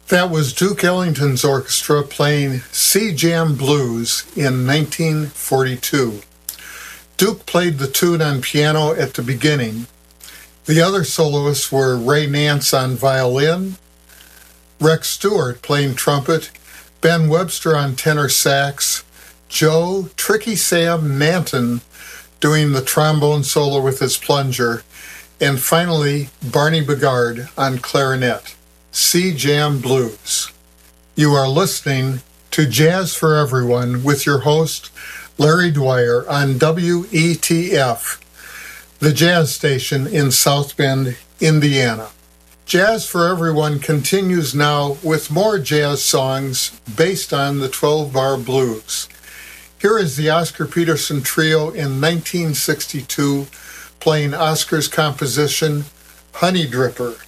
That was Duke Ellington's orchestra playing Sea Jam Blues in 1942. Duke played the tune on piano at the beginning. The other soloists were Ray Nance on violin, Rex Stewart playing trumpet, Ben Webster on tenor sax, Joe Tricky Sam Manton doing the trombone solo with his plunger, and finally Barney Bigard on clarinet. Sea Jam Blues. You are listening to Jazz for Everyone with your host, Larry Dwyer, on WETF, the jazz station in South Bend, Indiana. Jazz for Everyone continues now with more jazz songs based on the 12-bar blues. Here is the Oscar Peterson Trio in 1962 playing Oscar's composition, Honey Dripper.